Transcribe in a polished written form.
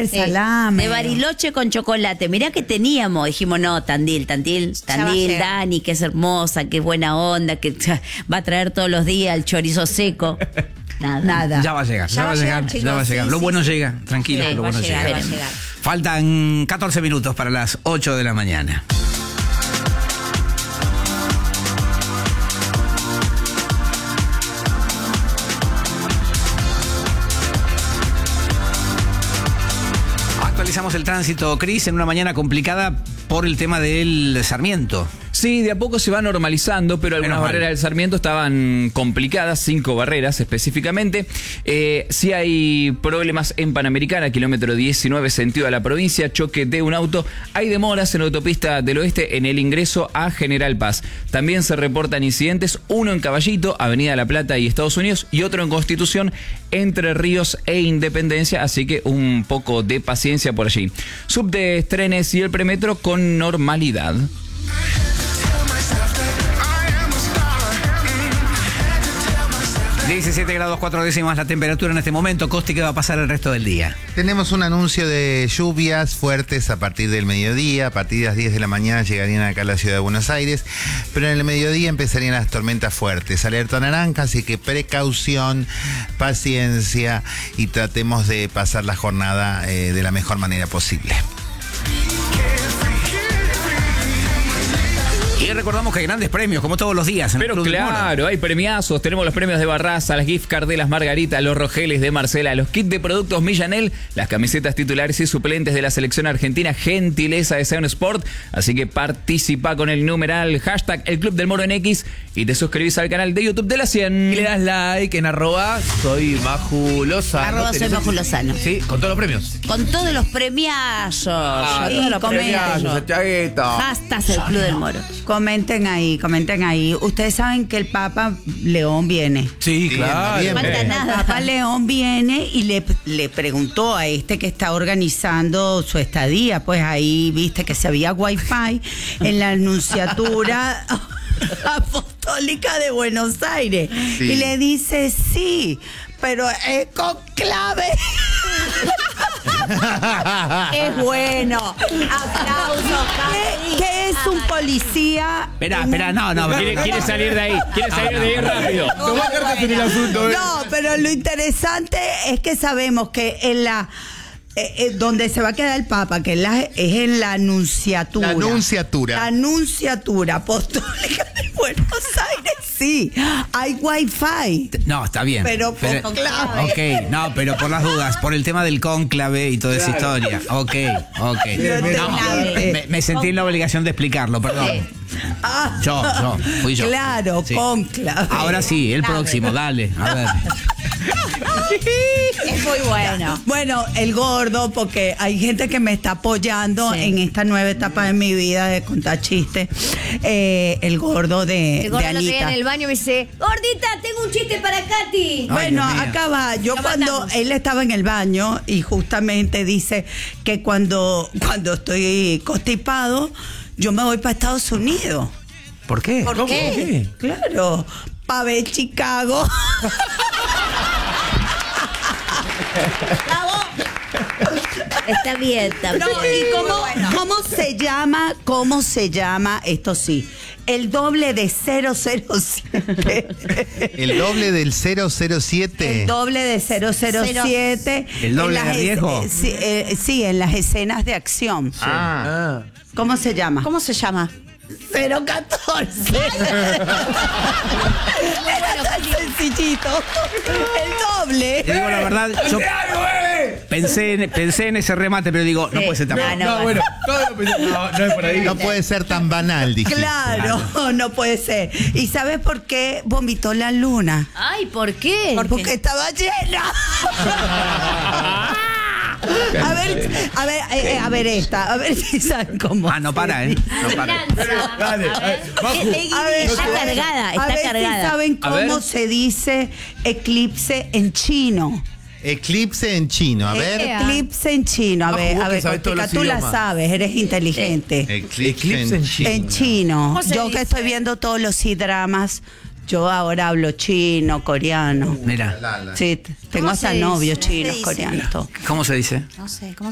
comer salame. De Bariloche con chocolate. Mirá que teníamos. Dijimos, no, Tandil, Dani, que es hermosa, que es buena onda, que va a traer todos los días el chorizo seco. Nada. Ya va a llegar, ya va a llegar. Lo bueno llega, tranquilo, lo bueno llega. Faltan 14 minutos para las 8 de la mañana. Actualizamos el tránsito, Cris, en una mañana complicada por el tema del Sarmiento. Sí, de a poco se va normalizando, pero algunas barreras del Sarmiento estaban complicadas, 5 barreras específicamente. Sí hay problemas en Panamericana, kilómetro 19, sentido a la provincia, choque de un auto. Hay demoras en la autopista del oeste en el ingreso a General Paz. También se reportan incidentes, uno en Caballito, Avenida La Plata y Estados Unidos, y otro en Constitución, Entre Ríos e Independencia, así que un poco de paciencia por allí. Subtes, trenes y el premetro con normalidad. 17 grados 4 décimas la temperatura en este momento. Costi, ¿qué va a pasar el resto del día? Tenemos un anuncio de lluvias fuertes a partir del mediodía. A partir de las 10 de la mañana llegarían acá a la ciudad de Buenos Aires, pero en el mediodía empezarían las tormentas fuertes. Alerta naranja, así que precaución, paciencia y tratemos de pasar la jornada de la mejor manera posible. Y recordamos que hay grandes premios, como todos los días. Pero claro, hay premiazos. Tenemos los premios de Barraza, las gift card de las Margarita, los rogeles de Marcela, los kits de productos Millanel, las camisetas titulares y suplentes de la selección argentina, gentileza de Sean Sport. Así que participa con el numeral hashtag El Club del Moro en X y te suscribís al canal de YouTube de la 100. Y le das like en @soy Maju Lozano. @soy Maju Lozano. Sí, con todos los premios. Con todos los premiazos. Todos los premiazos. Hashtag El Club del Moro. Comenten ahí. Ustedes saben que el Papa León viene. Sí, claro. No falta El nada. Papa León viene y le preguntó a este que está organizando su estadía, pues ahí viste que se había wifi en la Anunciatura Apostólica de Buenos Aires. Sí. Y le dice, sí, pero es conclave. Es bueno. Aplausos. ¿Qué es un policía? Espera, no. Quiere salir de ahí. Quiere salir de ahí rápido. No, pero lo interesante es que sabemos que en la donde se va a quedar el Papa, que es en la Anunciatura. La Anunciatura Apostólica de Buenos Aires, sí. Hay wifi. No, está bien. Pero conclave. Ok, no, pero por las dudas, por el tema del cónclave y toda esa historia. Ok. Me sentí en la obligación de explicarlo, perdón. Fui yo. Claro, sí. Cónclave. Ahora sí, el próximo, dale, a ver. Es muy bueno. Bueno, el gordo, porque hay gente que me está apoyando en esta nueva etapa de mi vida de contar chistes. El gordo de Anita. En el baño me dice, gordita, tengo un chiste para Katy. Bueno, acá va. Yo cuando él estaba en el baño y justamente dice que cuando estoy constipado, yo me voy para Estados Unidos. ¿Por qué? ¿Por qué? Claro, para ver Chicago. Está bien, también. No, ¿y cómo se llama? Esto sí. El doble de 007. ¿El doble del 007? El doble de 007. ¿El doble de riesgo? Sí, en las escenas de acción. Sí. ¿Cómo se llama? 014. Era tan sencillito. El doble. Te digo la verdad, yo pensé en ese remate, pero digo, no puede ser tan banal. No es por ahí. No puede ser tan banal, dije. Claro, no puede ser. ¿Y sabes por qué vomitó la luna? Ay, ¿por qué? Porque estaba llena. A ver esta, a ver si saben cómo. No para, ¿eh? No para. Dale, Está cargada, a ver si saben cómo se dice eclipse en chino. Eclipse en chino, a ver. Eclipse en chino, a ver, Costica, tú la sabes, eres inteligente. Eclipse en chino. En chino. Yo que estoy viendo todos los C-dramas, yo ahora hablo chino, coreano. Mira. Sí, tengo hasta novios chinos, coreanos, todo. ¿Cómo se dice? No sé, ¿cómo